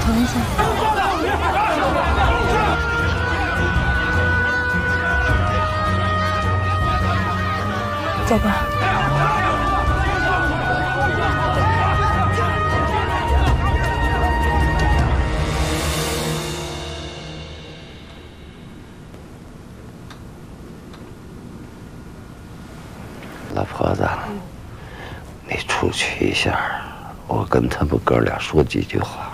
尝一下。走吧。 老婆子，你出去一下，我跟他们哥俩说几句话。